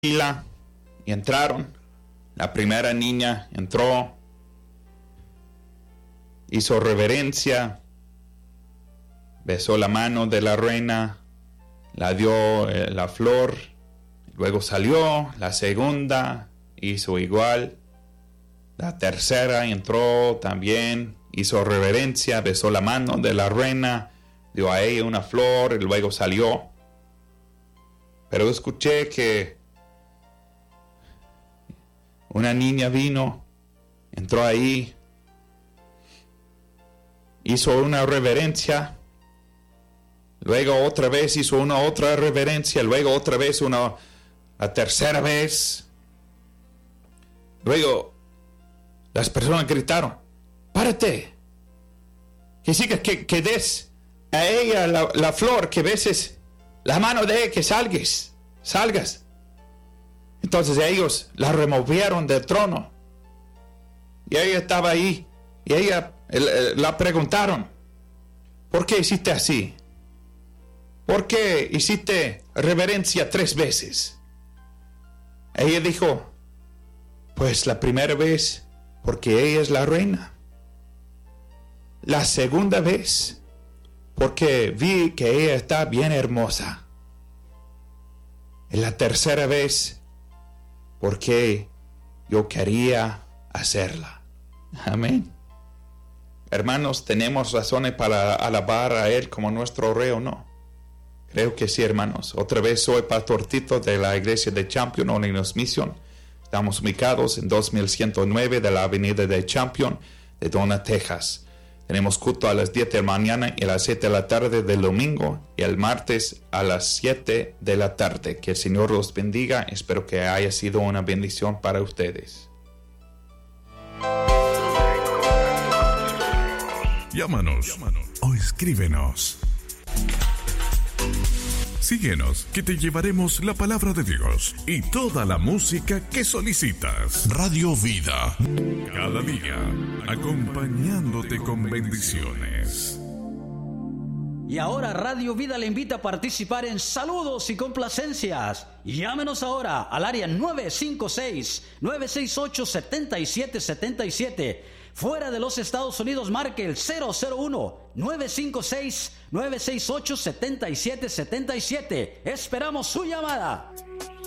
fila y entraron. La primera niña entró, hizo reverencia, besó la mano de la reina, la dio la flor, luego salió. La segunda hizo igual. La tercera entró también, hizo reverencia, besó la mano de la reina, dio a ella una flor y luego salió. Pero escuché que una niña vino, entró ahí, hizo una reverencia, luego otra vez hizo una otra reverencia, luego otra vez la tercera vez. Luego las personas gritaron: ¡párate! Que sigas, que des a ella la flor, que beses la mano de ella, que salgas. Entonces ellos la removieron del trono. Y ella estaba ahí. Y la preguntaron: ¿por qué hiciste así? ¿Por qué hiciste reverencia 3 veces? Ella dijo: pues la primera vez porque ella es la reina. La segunda vez porque vi que ella está bien hermosa. Y la tercera vez porque yo quería hacerla. Amén. Hermanos, ¿tenemos razones para alabar a Él como nuestro Rey o no? Creo que sí, hermanos. Otra vez soy Pastor Tito de la iglesia de Champion Holiness Mission. Estamos ubicados en 2109 de la avenida de Champion de Donna, Texas. Tenemos culto a las 10 de la mañana y a las 7 de la tarde del domingo, y el martes a las 7 de la tarde. Que el Señor los bendiga. Espero que haya sido una bendición para ustedes. Llámanos o escríbenos. Síguenos, que te llevaremos la palabra de Dios y toda la música que solicitas. Radio Vida, cada día acompañándote con bendiciones. Y ahora Radio Vida le invita a participar en saludos y complacencias. Llámenos ahora al área 956-968-7777. Fuera de los Estados Unidos, marque el 001-956-968-7777. Esperamos su llamada.